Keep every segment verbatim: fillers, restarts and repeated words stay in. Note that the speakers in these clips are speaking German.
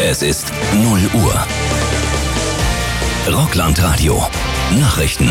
Es ist null Uhr. Rockland-Radio. Nachrichten.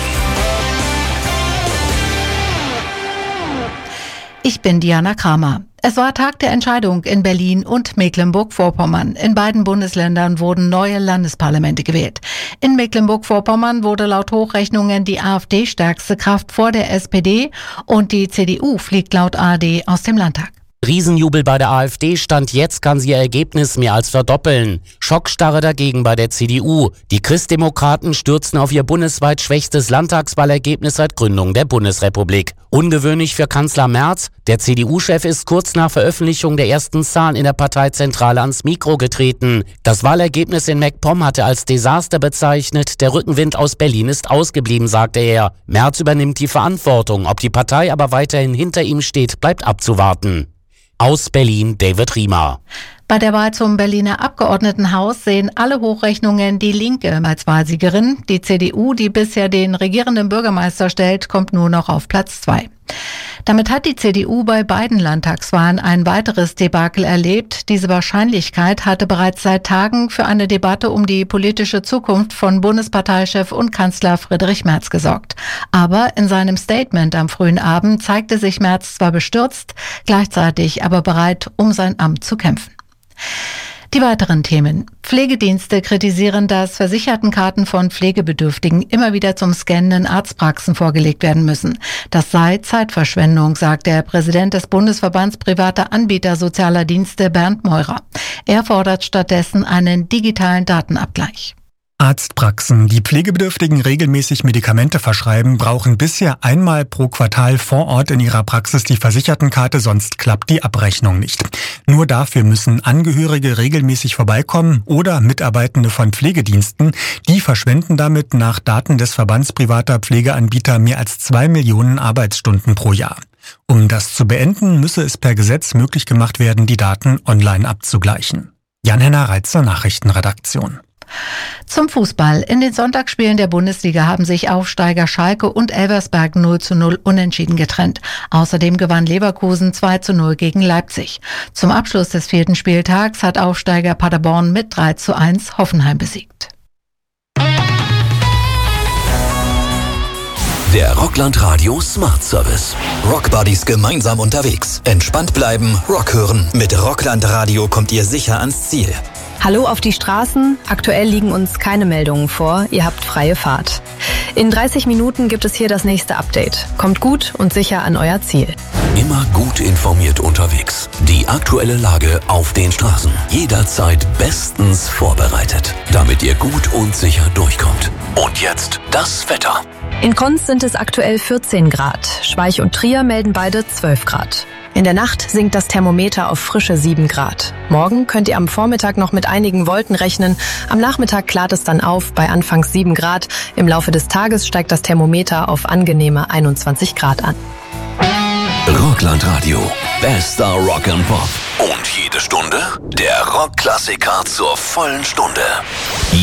Ich bin Diana Kramer. Es war Tag der Entscheidung in Berlin und Mecklenburg-Vorpommern. In beiden Bundesländern wurden neue Landesparlamente gewählt. In Mecklenburg-Vorpommern wurde laut Hochrechnungen die AfD stärkste Kraft vor der S P D und die C D U fliegt laut A R D aus dem Landtag. Riesenjubel bei der AfD, Stand jetzt kann sie ihr Ergebnis mehr als verdoppeln. Schockstarre dagegen bei der C D U. Die Christdemokraten stürzen auf ihr bundesweit schwächstes Landtagswahlergebnis seit Gründung der Bundesrepublik. Ungewöhnlich für Kanzler Merz. Der C D U-Chef ist kurz nach Veröffentlichung der ersten Zahlen in der Parteizentrale ans Mikro getreten. Das Wahlergebnis in MacPom hatte als Desaster bezeichnet. Der Rückenwind aus Berlin ist ausgeblieben, sagte er. Merz übernimmt die Verantwortung. Ob die Partei aber weiterhin hinter ihm steht, bleibt abzuwarten. Aus Berlin, David Riemer. Bei der Wahl zum Berliner Abgeordnetenhaus sehen alle Hochrechnungen die Linke als Wahlsiegerin. Die C D U, die bisher den regierenden Bürgermeister stellt, kommt nur noch auf Platz zwei. Damit hat die C D U bei beiden Landtagswahlen ein weiteres Debakel erlebt. Diese Wahrscheinlichkeit hatte bereits seit Tagen für eine Debatte um die politische Zukunft von Bundesparteichef und Kanzler Friedrich Merz gesorgt. Aber in seinem Statement am frühen Abend zeigte sich Merz zwar bestürzt, gleichzeitig aber bereit, um sein Amt zu kämpfen. Die weiteren Themen. Pflegedienste kritisieren, dass Versichertenkarten von Pflegebedürftigen immer wieder zum Scannen in Arztpraxen vorgelegt werden müssen. Das sei Zeitverschwendung, sagt der Präsident des Bundesverbands privater Anbieter sozialer Dienste, Bernd Meurer. Er fordert stattdessen einen digitalen Datenabgleich. Arztpraxen, die Pflegebedürftigen regelmäßig Medikamente verschreiben, brauchen bisher einmal pro Quartal vor Ort in ihrer Praxis die Versichertenkarte, sonst klappt die Abrechnung nicht. Nur dafür müssen Angehörige regelmäßig vorbeikommen oder Mitarbeitende von Pflegediensten. Die verschwenden damit nach Daten des Verbands privater Pflegeanbieter mehr als zwei Millionen Arbeitsstunden pro Jahr. Um das zu beenden, müsse es per Gesetz möglich gemacht werden, die Daten online abzugleichen. Jan-Henner Reitzer, Nachrichtenredaktion. Zum Fußball. In den Sonntagsspielen der Bundesliga haben sich Aufsteiger Schalke und Elversberg null zu null unentschieden getrennt. Außerdem gewann Leverkusen zwei zu null gegen Leipzig. Zum Abschluss des vierten Spieltags hat Aufsteiger Paderborn mit drei zu eins Hoffenheim besiegt. Der Rockland-Radio Smart Service. Rockbuddies gemeinsam unterwegs. Entspannt bleiben, Rock hören. Mit Rockland-Radio kommt ihr sicher ans Ziel. Hallo auf die Straßen. Aktuell liegen uns keine Meldungen vor. Ihr habt freie Fahrt. In dreißig Minuten gibt es hier das nächste Update. Kommt gut und sicher an euer Ziel. Immer gut informiert unterwegs. Die aktuelle Lage auf den Straßen. Jederzeit bestens vorbereitet, damit ihr gut und sicher durchkommt. Und jetzt das Wetter. In Konz sind es aktuell vierzehn Grad. Schweich und Trier melden beide zwölf Grad. In der Nacht sinkt das Thermometer auf frische sieben Grad. Morgen könnt ihr am Vormittag noch mit einigen Wolken rechnen. Am Nachmittag klart es dann auf bei anfangs sieben Grad. Im Laufe des Tages steigt das Thermometer auf angenehme einundzwanzig Grad an. Rockland-Radio. Bester Rock and Pop. Und jede Stunde der Rockklassiker zur vollen Stunde.